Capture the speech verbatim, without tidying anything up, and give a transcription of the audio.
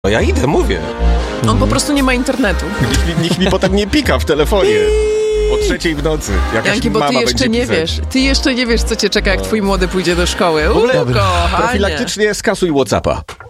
No ja idę, mówię. On po prostu nie ma internetu. Nikt, nikt mi potem nie pika w telefonie. O trzeciej w nocy. Jakaś Janki, bo ty mama jeszcze nie pisać. wiesz. Ty jeszcze nie wiesz, co cię czeka, jak twój młody pójdzie do szkoły. W ogóle U, kochanie. profilaktycznie skasuj WhatsAppa.